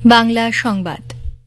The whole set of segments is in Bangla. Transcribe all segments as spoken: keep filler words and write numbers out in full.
বাংলা সংবাদ।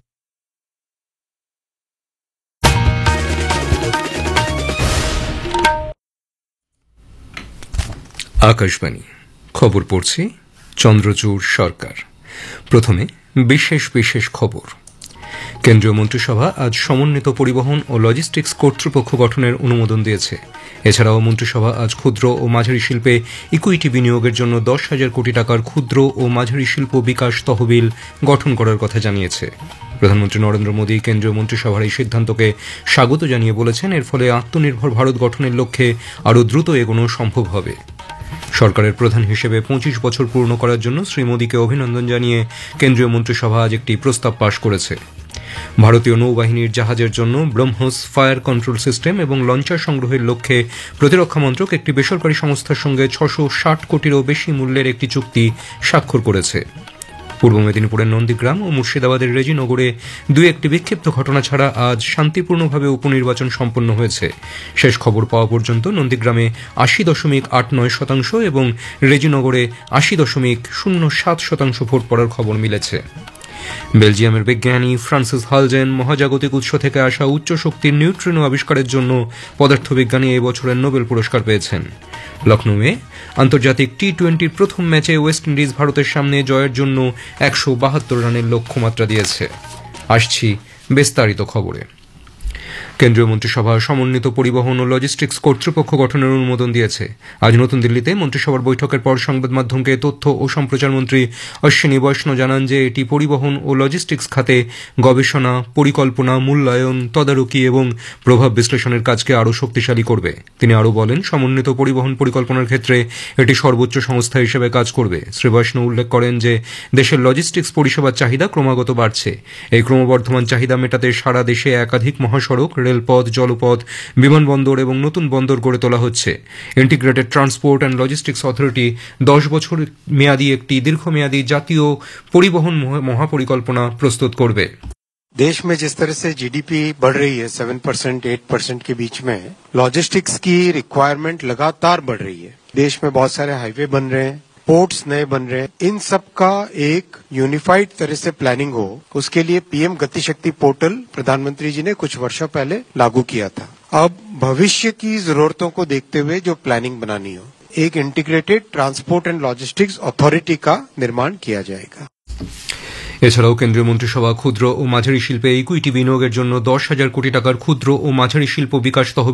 আকাশবাণী খবর পড়ছি চন্দ্রচূড় সরকার। প্রথমে বিশেষ বিশেষ খবর। কেন্দ্রীয় মন্ত্রিসভা আজ সমন্বিত পরিবহন ও লজিস্টিক্স কর্তৃপক্ষ গঠনের অনুমোদন দিয়েছে। এছাড়াও মন্ত্রিসভা আজ ক্ষুদ্র ও মাঝারি শিল্পে ইকুইটি বিনিয়োগের জন্য দশ হাজার কোটি টাকার ক্ষুদ্র ও মাঝারি শিল্প বিকাশ তহবিল গঠন করার কথা জানিয়েছে। প্রধানমন্ত্রী নরেন্দ্র মোদী কেন্দ্রীয় মন্ত্রিসভার এই সিদ্ধান্তকে স্বাগত জানিয়ে বলেছেন, এর ফলে আত্মনির্ভর ভারত গঠনের লক্ষ্যে আরও দ্রুত এগোনো সম্ভব হবে। সরকারের প্রধান হিসেবে পঁচিশ বছর পূর্ণ করার জন্য শ্রী মোদীকে অভিনন্দন জানিয়ে কেন্দ্রীয় মন্ত্রিসভা আজ একটি প্রস্তাব পাশ করেছে। ভারতীয় নৌবাহিনীর জাহাজের জন্য ব্রহ্মস ফায়ার কন্ট্রোল সিস্টেম এবং লঞ্চার সংগ্রহের লক্ষ্যে প্রতিরক্ষা মন্ত্রক একটি বেসরকারি সংস্থার সঙ্গে ছশো ষাট কোটিরও বেশি মূল্যের একটি চুক্তি স্বাক্ষর করেছে। পূর্ব মেদিনীপুরের নন্দীগ্রাম ও মুর্শিদাবাদের রেজিনগরে দুই একটি বিক্ষিপ্ত ঘটনা ছাড়া আজ শান্তিপূর্ণভাবে উপনির্বাচন সম্পন্ন হয়েছে। শেষ খবর পাওয়া পর্যন্ত নন্দীগ্রামে আশি দশমিক আট নয় শতাংশ এবং রেজিনগরে আশি দশমিক শূন্য সাত শতাংশ ভোট পড়ার খবর মিলেছে। বেলজিয়ামের বিজ্ঞানী ফ্রান্সিস হালজেন মহাজাগতিক উৎস থেকে আসা উচ্চ শক্তির নিউট্রিনো আবিষ্কারের জন্য পদার্থবিজ্ঞানী এই বছরের নোবেল পুরস্কার পেয়েছেন। লখনৌয়ে আন্তর্জাতিক টি টোয়েন্টির প্রথম ম্যাচে ওয়েস্ট ইন্ডিজ ভারতের সামনে জয়ের জন্য একশো বাহাত্তর রানের লক্ষ্যমাত্রা দিয়েছে। আসছি বিস্তারিত খবরে। কেন্দ্রীয় মন্ত্রিসভা সমন্বিত পরিবহন ও লজিস্টিক্স কর্তৃপক্ষ গঠনের অনুমোদন দিয়েছে। আজ নতুন দিল্লিতে মন্ত্রিসভার বৈঠকের পর সংবাদ মাধ্যমকে তথ্য ও সম্প্রচার মন্ত্রী অশ্বিনী বৈষ্ণব জানান যে এটি পরিবহন ও লজিস্টিক্স খাতে গবেষণা, পরিকল্পনা, মূল্যায়ন, তদারকি এবং প্রভাব বিশ্লেষণের কাজকে আরও শক্তিশালী করবে। তিনি আরও বলেন, সমন্বিত পরিবহন পরিকল্পনার ক্ষেত্রে এটি সর্বোচ্চ সংস্থা হিসেবে কাজ করবে। শ্রী বৈষ্ণব উল্লেখ করেন যে দেশের লজিস্টিক্স পরিষেবার চাহিদা ক্রমাগত বাড়ছে। এই ক্রমবর্ধমান চাহিদা মেটাতে সারা দেশে একাধিক মহাসড়ক, রেলপথ, জলপথ, বিমানবন্দর এবং নতুন বন্দর গড়ে তোলা হচ্ছে। Integrated transport and logistics authority দশ বছর মেয়াদী একটি দীর্ঘমেয়াদী জাতীয় পরিবহন মহাপরিকল্পনা প্রস্তুত করবে। देश में जिस तरह से जीडीपी बढ़ रही है सेवन परसेंट एट परसेंट के बीच में, लॉजिस्टिक्स की रिक्वायरमेंट लगातार बढ़ रही है। देश में बहुत सारे हाईवे बन रहे हैं, पोर्ट्स नए बन रहे हैं। इन सब का एक यूनिफाइड तरह से प्लानिंग हो, उसके लिए पीएम गति शक्ति पोर्टल प्रधानमंत्री जी ने कुछ वर्षों पहले लागू किया था। अब भविष्य की जरूरतों को देखते हुए जो प्लानिंग बनानी हो, एक integrated transport and logistics authority का निर्माण किया जाएगा। এছাড়াও কেন্দ্রীয় মন্ত্রিসভা ক্ষুদ্র ও মাঝারি শিল্পে ইকুইটি বিনিয়োগের জন্য দশ হাজার কোটি টাকার ক্ষুদ্র ও মাঝারি শিল্প বিকাশ তহবিল